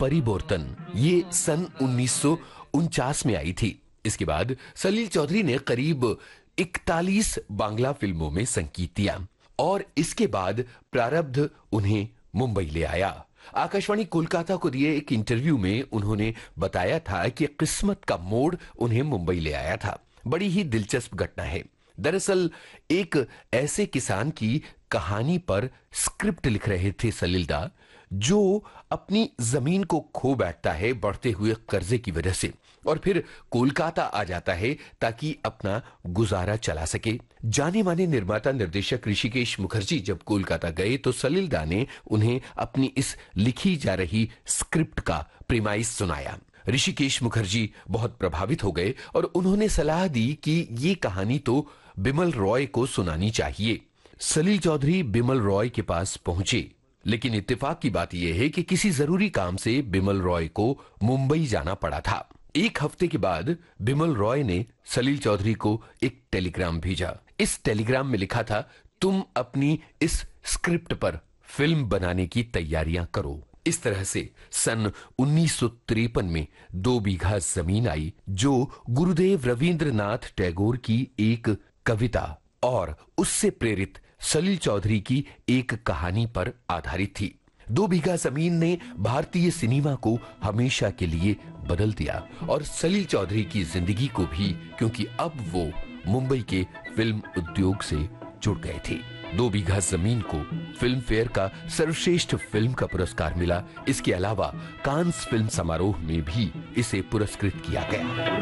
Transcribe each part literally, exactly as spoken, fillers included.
परिवर्तन, ये सन उन्नीस सौ उनचास में आई थी। इसके बाद सलील चौधरी ने करीब इकतालीस बांग्ला फिल्मों में संगीत दिया और इसके बाद प्रारब्ध उन्हें मुंबई ले आया। आकाशवाणी कोलकाता को दिए एक इंटरव्यू में उन्होंने बताया था कि किस्मत का मोड़ उन्हें मुंबई ले आया था। बड़ी ही दिलचस्प घटना है। दरअसल एक ऐसे किसान की कहानी पर स्क्रिप्ट लिख रहे थे सलील दा, जो अपनी जमीन को खो बैठता है बढ़ते हुए कर्जे की वजह से और फिर कोलकाता आ जाता है ताकि अपना गुजारा चला सके। जाने माने निर्माता निर्देशक ऋषिकेश मुखर्जी जब कोलकाता गए तो सलील दा ने उन्हें अपनी इस लिखी जा रही स्क्रिप्ट का प्रीमाइस सुनाया। ऋषिकेश मुखर्जी बहुत प्रभावित हो गए और उन्होंने सलाह दी कि ये कहानी तो बिमल रॉय को सुनानी चाहिए। सलील चौधरी बिमल रॉय के पास पहुंचे, लेकिन इत्तेफाक की बात यह है कि किसी जरूरी काम से बिमल रॉय को मुंबई जाना पड़ा था। एक हफ्ते के बाद बिमल रॉय ने सलील चौधरी को एक टेलीग्राम भेजा। इस टेलीग्राम में लिखा था, तुम अपनी इस स्क्रिप्ट पर फिल्म बनाने की तैयारियां करो। इस तरह से सन उन्नीस सौ तिरपन में दो बीघा जमीन आई, जो गुरुदेव रविंद्रनाथ टैगोर की एक कविता और उससे प्रेरित सलील चौधरी की एक कहानी पर आधारित थी। दो बीघा जमीन ने भारतीय सिनेमा को हमेशा के लिए बदल दिया और सलील चौधरी की जिंदगी को भी, क्योंकि अब वो मुंबई के फिल्म उद्योग से जुड़ गए थे। दो बीघा जमीन को फिल्म फेयर का सर्वश्रेष्ठ फिल्म का पुरस्कार मिला। इसके अलावा कांस फिल्म समारोह में भी इसे पुरस्कृत किया गया।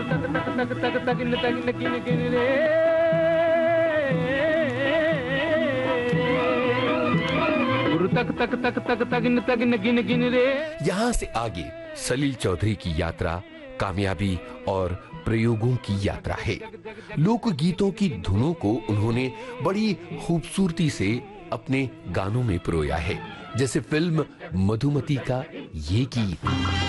तक तक तक तक तगिन तगिन गिन गिन रे। यहां से आगे सलील चौधरी की यात्रा कामयाबी और प्रयोगों की यात्रा है। लोकगीतों की धुनों को उन्होंने बड़ी खूबसूरती से अपने गानों में पिरोया है, जैसे फिल्म मधुमती का ये गीत।